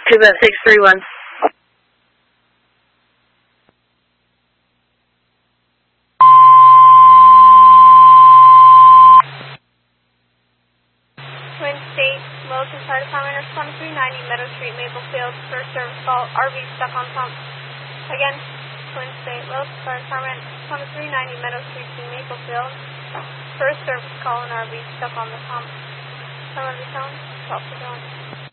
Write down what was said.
Cuba 631. Twin State, Wilson Fire Department, response 390 Meadow Street, Maplefield, first service call, RV stuck on pump. Again, Twin State, Wilson Fire Department, response 390 Meadow Street, Maplefield, first service call, and RV stuck on the pump. Some of the tone, 12 to 1.